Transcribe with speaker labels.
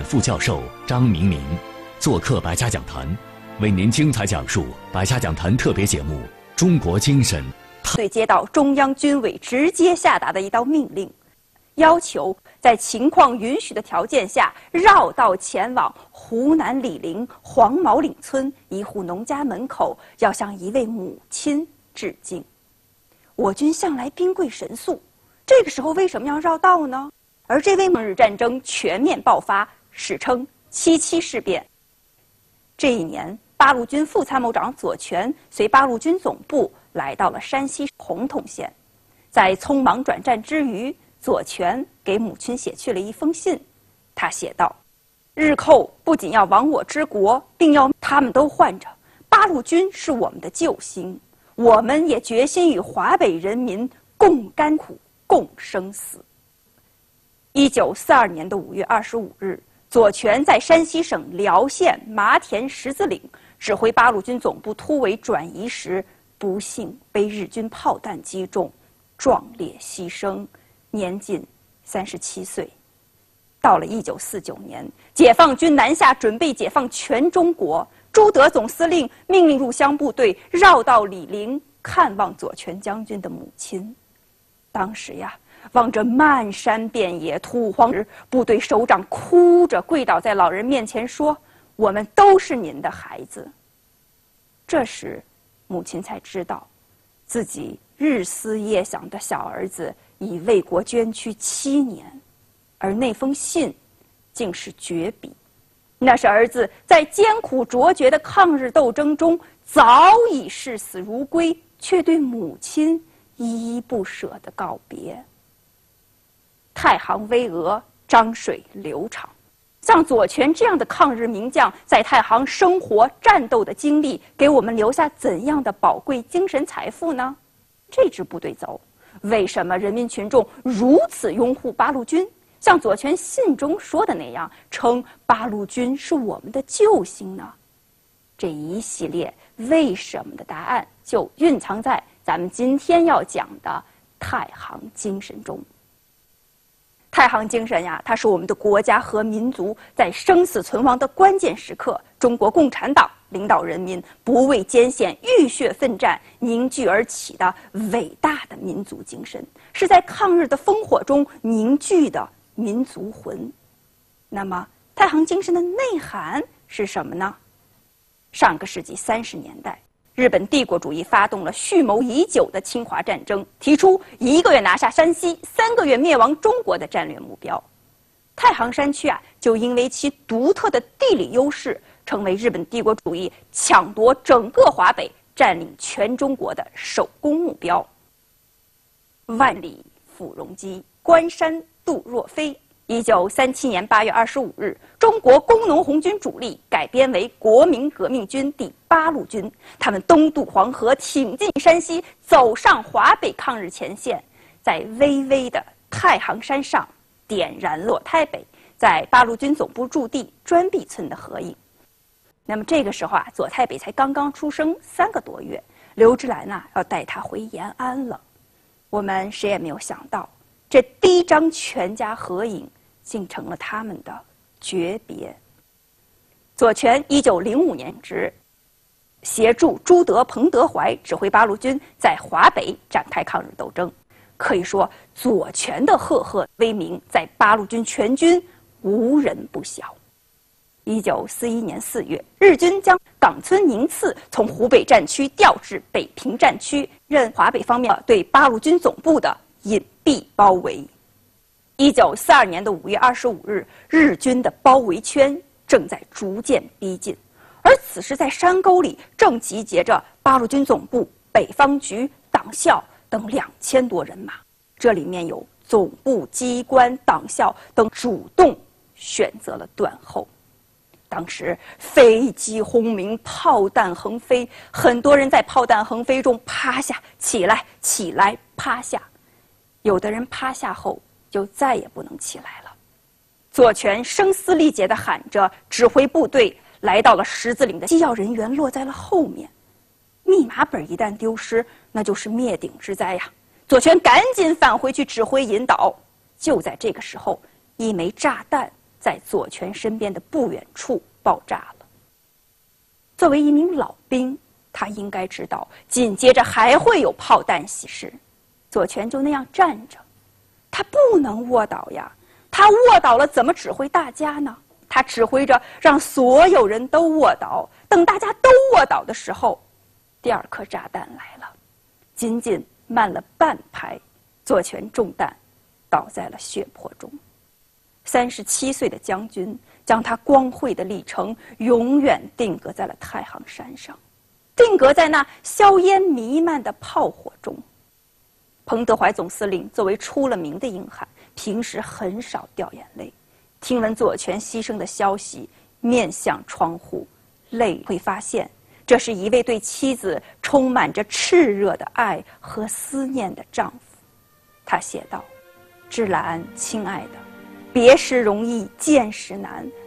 Speaker 1: 副教授张明明做客百家讲坛，为您精彩讲述百家讲坛特别节目《中国精神》。
Speaker 2: 对接到中央军委直接下达的一道命令，要求在情况允许的条件下，绕道前往湖南醴陵黄毛岭村一户农家门口，要向一位母亲致敬。我军向来兵贵神速，这个时候为什么要绕道呢？而这位抗日战争全面爆发，史称77事变。这一年，八路军副参谋长左权随八路军总部来到了山西洪洞县，在匆忙转战之余，左权给母亲写去了一封信。他写道：日寇不仅要亡我之国，并要他们都唤着八路军是我们的救星，我们也决心与华北人民共甘苦共生死。1942年的5月25日，左权在山西省辽县麻田十字岭指挥八路军总部突围转移时，不幸被日军炮弹击中，壮烈牺牲，年仅37岁。到了1949年，解放军南下准备解放全中国，朱德总司令命令入湘部队绕道醴陵看望左权将军的母亲。当时呀，望着漫山遍野土黄时，部队首长哭着跪倒在老人面前说：我们都是您的孩子。这时母亲才知道，自己日思夜想的小儿子已为国捐躯7年，而那封信竟是绝笔。那是儿子在艰苦卓绝的抗日斗争中早已视死如归，却对母亲依依不舍的告别。太行巍峨，漳水流长，像左权这样的抗日名将在太行生活战斗的经历，给我们留下怎样的宝贵精神财富呢？这支部队走，为什么人民群众如此拥护八路军？像左权信中说的那样，称八路军是我们的救星呢？这一系列为什么的答案，就蕴藏在咱们今天要讲的太行精神中。太行精神呀，它是我们的国家和民族在生死存亡的关键时刻，中国共产党领导人民不畏艰险、浴血奋战凝聚而起的伟大的民族精神，是在抗日的烽火中凝聚的民族魂。那么，太行精神的内涵是什么呢？上个世纪30年代，日本帝国主义发动了蓄谋已久的侵华战争，提出1个月拿下山西，3个月灭亡中国的战略目标。太行山区啊，就因为其独特的地理优势，成为日本帝国主义抢夺整个华北、占领全中国的首攻目标。万里赴戎机，关山度若飞。1937年8月25日，中国工农红军主力改编为国民革命军第8路军，他们东渡黄河，挺进山西，走上华北抗日前线，在巍巍的太行山上点燃落台北在八路军总部驻地砖壁村的合影。那么这个时候啊，左太北才刚刚出生3个多月，刘芝兰啊要带他回延安了。我们谁也没有想到，这第一张全家合影竟成了他们的诀别。左权1905年职，协助朱德、彭德怀指挥八路军在华北展开抗日斗争。可以说，左权的赫赫威名在八路军全军无人不晓。1941年4月，日军将冈村宁次从湖北战区调至北平战区，任华北方面对八路军总部的隐蔽包围。1942年5月25日，日军的包围圈正在逐渐逼近，而此时在山沟里正集结着八路军总部、北方局、党校等2000多人马，这里面有总部、机关、党校等主动选择了断后。当时飞机轰鸣，炮弹横飞，很多人在炮弹横飞中趴下、起来、起来、趴下，有的人趴下后就再也不能起来了。左权声嘶力竭地喊着，指挥部队来到了十字岭的机要人员落在了后面。密码本一旦丢失，那就是灭顶之灾呀！左权赶紧返回去指挥引导。就在这个时候，一枚炸弹在左权身边的不远处爆炸了。作为一名老兵，他应该知道紧接着还会有炮弹袭时，左权就那样站着，他不能卧倒呀，他卧倒了怎么指挥大家呢？他指挥着让所有人都卧倒，等大家都卧倒的时候，第二颗炸弹来了，仅仅慢了半拍，左权中弹，倒在了血泊中。37岁的将军将他光辉的历程永远定格在了太行山上，定格在那硝烟弥漫的炮火中。彭德怀总司令作为出了名的硬汉，平时很少掉眼泪。听闻左权牺牲的消息，面向窗户，泪会发现，这是一位对妻子充满着炽热的爱和思念的丈夫。他写道：“芝兰，亲爱的，别时容易，见时难，